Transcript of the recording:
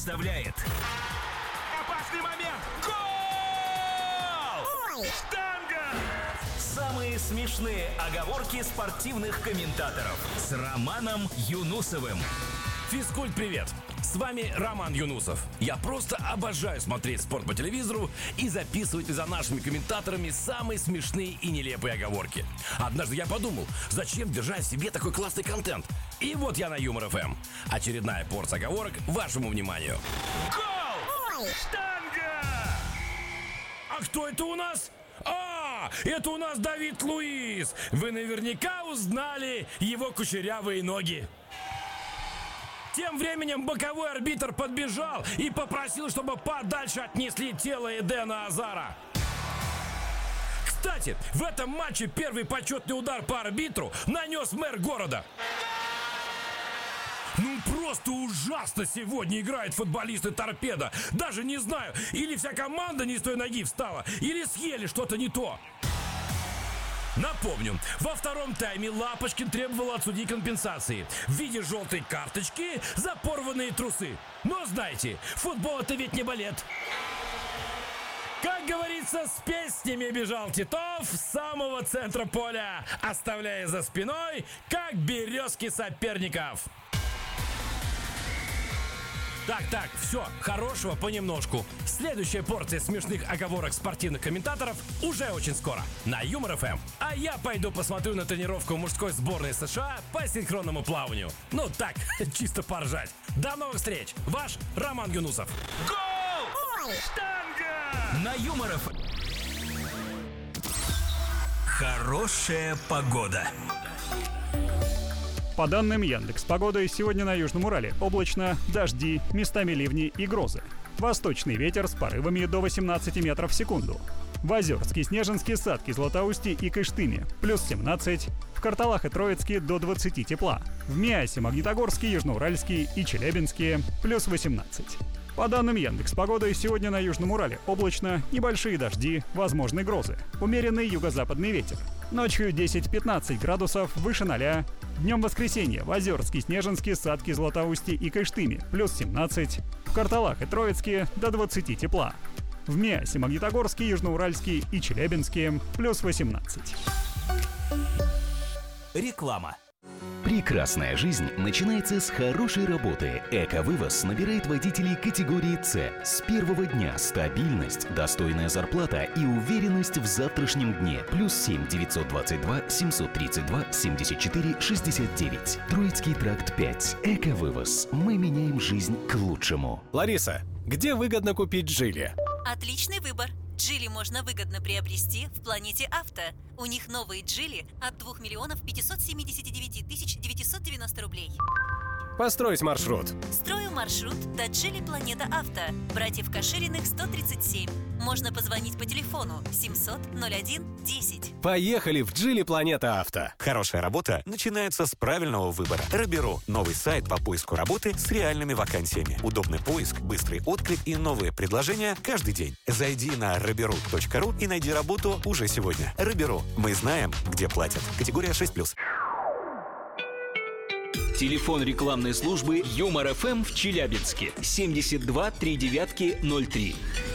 представляет опасный момент. Гол! Штанга! Самые смешные оговорки спортивных комментаторов с Романом Юнусовым. Физкульт-привет! С вами Роман Юнусов. Я просто обожаю смотреть спорт по телевизору и записывать за нашими комментаторами самые смешные и нелепые оговорки. Однажды я подумал, зачем держать в себе такой классный контент? И вот я на Юмор ФМ. Очередная порция оговорок вашему вниманию. Гол! Штанга! А кто это у нас? Это у нас Давид Луис. Вы наверняка узнали его кучерявые ноги. Тем временем боковой арбитр подбежал и попросил, чтобы подальше отнесли тело Эдена Азара. Кстати, в этом матче первый почетный удар по арбитру нанес мэр города. Ну просто ужасно сегодня играют футболисты «Торпедо». Даже не знаю, или вся команда не с той ноги встала, или съели что-то не то. Напомню, во втором тайме Лапочкин требовал от судьи компенсации в виде желтой карточки за порванные трусы. Но знаете, футбол это ведь не балет. Как говорится, с песнями бежал Титов с самого центра поля, оставляя за спиной, как березки соперников. Так, все, хорошего понемножку. Следующая порция смешных оговорок спортивных комментаторов уже очень скоро на Юмор ФМ. А я пойду посмотрю на тренировку мужской сборной США по синхронному плаванию. Ну так, чисто поржать. До новых встреч. Ваш Роман Юнусов. Гол! Штанга! На Юмор ФМ. Хорошая погода. По данным Яндекс.Погоды, сегодня на Южном Урале облачно, дожди, местами ливни и грозы. Восточный ветер с порывами до 18 метров в секунду. В Озерске, Снежинске, Садке, Златоусте и Кыштыме плюс 17, в Карталах и Троицке до 20 тепла. В Миасе, Магнитогорске, Южноуральске и Челябинске плюс 18. По данным Яндекс.Погоды, сегодня на Южном Урале облачно, небольшие дожди, возможны грозы. Умеренный юго-западный ветер. Ночью 10-15 градусов выше 0. Днем воскресенья в Озерске, Снежинске, Садке, Златоусте и Кыштыме плюс 17. В Карталах и Троицке до 20 тепла. В Миасе, Магнитогорске, Южноуральске и Челябинске плюс 18. Реклама. Прекрасная жизнь начинается с хорошей работы. Эко-вывоз набирает водителей категории «С». С первого дня стабильность, достойная зарплата и уверенность в завтрашнем дне. Плюс 7 922 732 74 69. Троицкий тракт 5. Эко-вывоз. Мы меняем жизнь к лучшему. Лариса, где выгодно купить Джили? Отличный выбор. Джили можно выгодно приобрести в Планете Авто. У них новые Джили от 2 миллионов 579 тысяч 990 рублей. Построить маршрут. Строю маршрут до Джили Планета Авто. Братьев Кашириных 137. Можно позвонить по телефону 700 01 10. Поехали в Джили Планета Авто. Хорошая работа начинается с правильного выбора. Роберу – новый сайт по поиску работы с реальными вакансиями. Удобный поиск, быстрый отклик и новые предложения каждый день. Зайди на roberu.ru и найди работу уже сегодня. Роберу. Мы знаем, где платят. Категория 6+. Телефон рекламной службы Юмор ФМ в Челябинске 72 39 03.